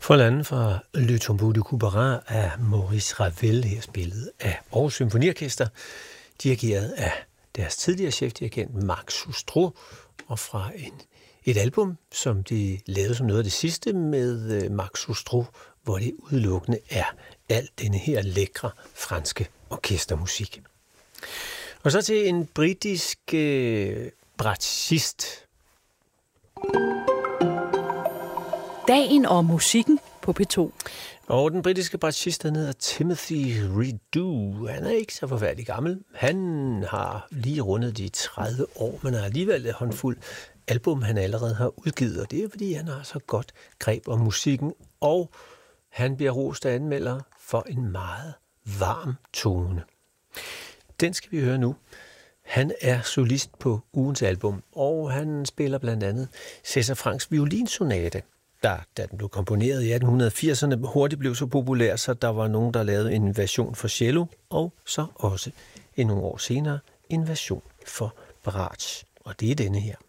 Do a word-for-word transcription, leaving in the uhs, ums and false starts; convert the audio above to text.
Forlanden fra Le Tombeau de Couperin af Maurice Ravel, her spillet af Aarhus Symfoniorkester, dirigeret af deres tidligere chefdirigent Marc Soustreau, og fra en, et album, som de lavede som noget af det sidste med uh, Marc Soustreau, hvor det udelukkende er alt denne her lækre franske orkestermusik. Og så til en britisk uh, bratschist. Dagen og musikken på P to. Og den britiske bratschist, han hedder Timothy Rideau. Han er ikke så forfærdelig gammel. Han har lige rundet de tredive år, men har alligevel et håndfuld album, han allerede har udgivet. Og det er, fordi han har så godt greb om musikken, og han bliver rost af anmeldere for en meget varm tone. Den skal vi høre nu. Han er solist på ugens album, og han spiller blandt andet César Franks violinsonate, der, da den blev komponeret i atten firserne, hurtigt blev så populær, så der var nogen, der lavede en version for cello, og så også en nogle år senere en version for bratsch. Og det er denne her.